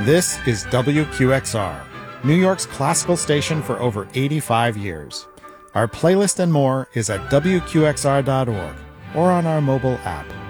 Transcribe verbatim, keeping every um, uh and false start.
This is W Q X R, New York's classical station for over eighty-five years. Our playlist and more is at W Q X R dot org or on our mobile app.